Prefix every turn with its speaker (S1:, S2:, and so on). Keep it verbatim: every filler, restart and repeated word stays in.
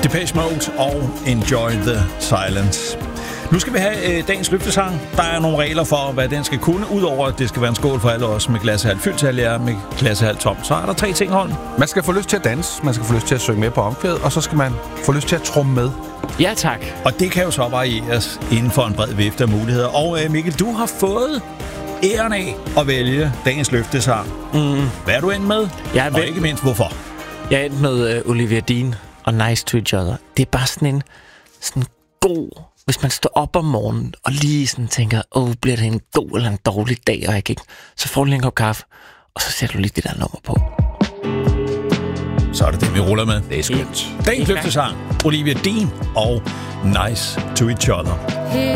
S1: Depeche Mode og Enjoy the Silence. Nu skal vi have øh, dagens løftesang. Der er nogle regler for, hvad den skal kunne. Udover at det skal være en skål for alle os med glassehalvt fyldt til alle jer med glassehalvt tom. Så er der tre ting, Holm.
S2: Man skal få lyst til at danse, man skal få lyst til at synge med på omkvædet, og så skal man få lyst til at tromme med.
S3: Ja, tak.
S1: Og det kan jo så varieres inden for en bred vifte af muligheder. Og øh, Mikkel, du har fået æren af at vælge dagens løftesang. Mm. Hvad er du endt med?
S3: Jeg er
S1: og ikke mindst, hvorfor?
S3: Jeg er endt med uh, Olivia Dean og Nice to Each Other. Det er bare sådan en sådan god... Hvis man står op om morgenen og lige sådan tænker, åh, bliver det en god eller en dårlig dag, og jeg ikke, så får du lige en kop kaffe, og så sætter du lige det der nummer på.
S1: Så er det det, vi ruller med.
S2: Det er skønt.
S1: Dagens løftesang, Olivia Dean og Nice to Each Other.